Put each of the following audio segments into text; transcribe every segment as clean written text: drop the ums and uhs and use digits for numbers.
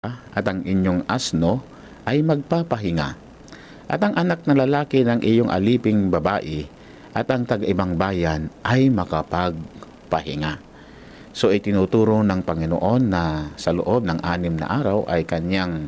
at ang inyong asno ay magpapahinga, at ang anak na lalaki ng iyong aliping babae at ang taga-ibang bayan ay makapagpahinga. So itinuturo ng Panginoon na sa loob ng 6 na araw ay kanyang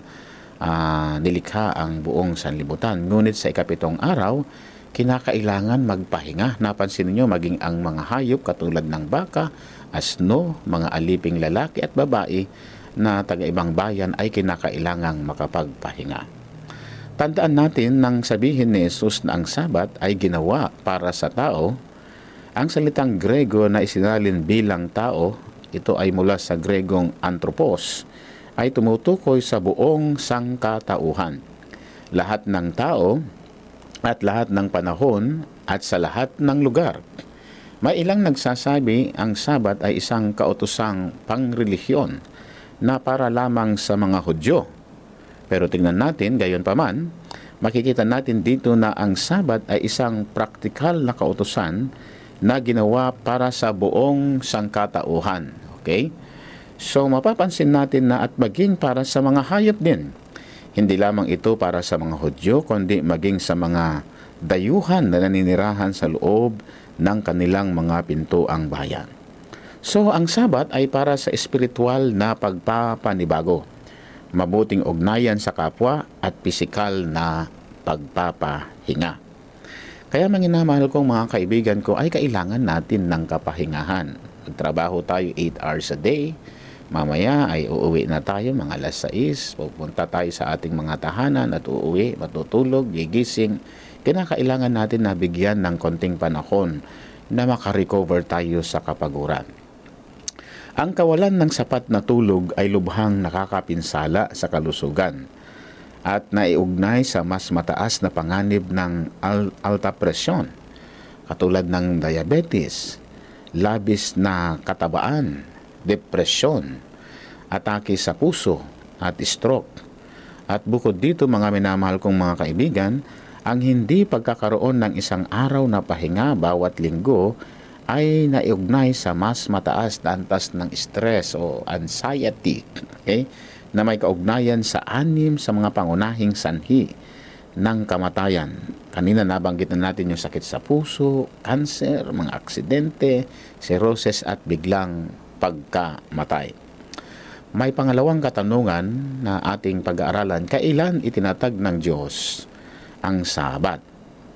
nilikha ang buong sanlibutan. Ngunit sa ikapitong araw, kinakailangan magpahinga. Napansin niyo maging ang mga hayop katulad ng baka, asno, mga aliping lalaki at babae na taga-ibang bayan ay kinakailangang makapagpahinga. Tandaan natin nang sabihin ni Jesus na ang Sabat ay ginawa para sa tao, ang salitang Grego na isinalin bilang tao, ito ay mula sa Gregong anthropos, ay tumutukoy sa buong sangkatauhan. Lahat ng tao at lahat ng panahon at sa lahat ng lugar. May ilang nagsasabi ang Sabat ay isang kautosang pangrelihiyon na para lamang sa mga Hudyo. Pero tingnan natin, gayon pa man, makikita natin dito na ang Sabat ay isang praktikal na kautusan na ginawa para sa buong sangkatauhan. Okay? So mapapansin natin na at maging para sa mga hayop din. Hindi lamang ito para sa mga Hudyo, kundi maging sa mga dayuhan na naninirahan sa loob ng kanilang mga pintuang bayan. So ang Sabat ay para sa espiritual na pagpapanibago, mabuting ugnayan sa kapwa at pisikal na pagpapahinga. Kaya manginamahal kong mga kaibigan ko ay kailangan natin ng kapahingahan. Magtrabaho tayo 8 hours a day. Mamaya ay uuwi na tayo mga 6:00. Pupunta tayo sa ating mga tahanan at uuwi, matutulog, gigising. Kinakailangan natin na bigyan ng konting panahon na makarecover tayo sa kapaguran. Ang kawalan ng sapat na tulog ay lubhang nakakapinsala sa kalusugan at naiugnay sa mas mataas na panganib ng alta presyon, katulad ng diabetes, labis na katabaan, depresyon, atake sa puso at stroke. At bukod dito mga minamahal kong mga kaibigan, ang hindi pagkakaroon ng isang araw na pahinga bawat linggo ay naiugnay sa mas mataas na antas ng stress o anxiety, okay? Na may kaugnayan sa 6 sa mga pangunahing sanhi ng kamatayan. Kanina nabanggit na natin yung sakit sa puso, cancer, mga aksidente, cirrhosis at biglang pagkamatay. May pangalawang katanungan na ating pag-aaralan, kailan itinatag ng Diyos ang Sabat?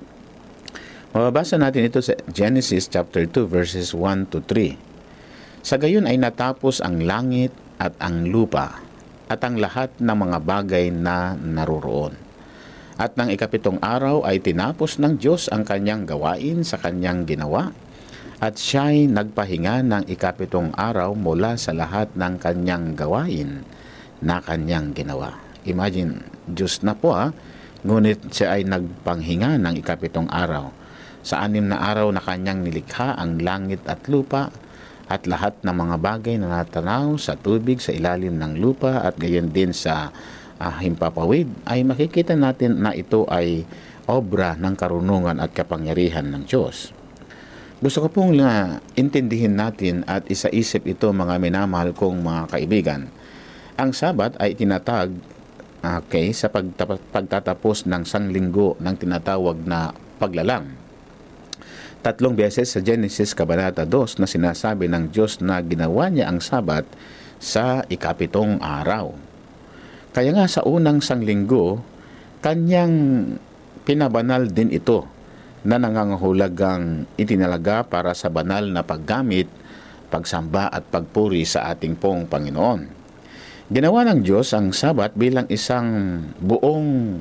Mababasa natin ito sa Genesis chapter 2 verses 1 to 3. Sa gayon ay natapos ang langit at ang lupa at ang lahat ng mga bagay na naroroon. At ng ikapitong araw ay tinapos ng Diyos ang kanyang gawain sa kanyang ginawa, at siya'y nagpahinga ng ikapitong araw mula sa lahat ng kanyang gawain na kanyang ginawa. Imagine, Diyos na po ngunit siya ay nagpanghinga ng ikapitong araw. Sa 6 na araw na kanyang nilikha ang langit at lupa at lahat ng mga bagay na natanaw sa tubig sa ilalim ng lupa at gayon din sa himpapawid, ay makikita natin na ito ay obra ng karunungan at kapangyarihan ng Diyos. Gusto ko pong intindihin natin at isaisip ito mga minamahal kong mga kaibigan. Ang Sabat ay tinatag sa pagtatapos ng sanglinggo ng tinatawag na paglalang. 3 beses sa Genesis Kabanata 2 na sinasabi ng Diyos na ginawa niya ang Sabat sa ikapitong araw. Kaya nga sa unang sanglinggo, kanyang pinabanal din ito na nangangahulugang itinalaga para sa banal na paggamit, pagsamba at pagpuri sa ating pong Panginoon. Ginawa ng Diyos ang Sabat bilang isang buong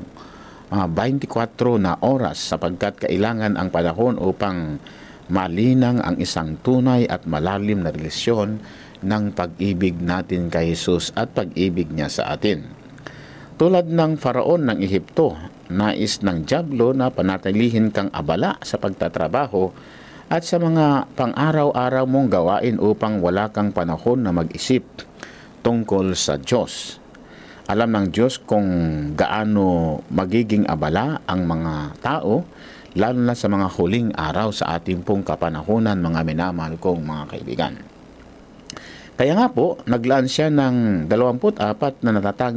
24 na oras sapagkat kailangan ang panahon upang malinang ang isang tunay at malalim na relasyon ng pag-ibig natin kay Jesus at pag-ibig niya sa atin. Tulad ng Faraon ng Ehipto, nais ng dyablo na panatilihin kang abala sa pagtatrabaho at sa mga pang-araw-araw mong gawain upang wala kang panahon na mag-isip tungkol sa Diyos. Alam ng Diyos kung gaano magiging abala ang mga tao, lalo na sa mga huling araw sa ating pong kapanahunan, mga minamahal kong mga kaibigan. Kaya nga po, naglaan siya ng 24 na natatanging